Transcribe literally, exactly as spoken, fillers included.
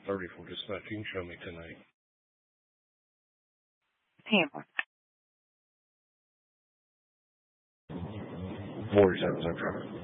thirty for dispatch. You can show me tonight. Tampa. forty-seven Central.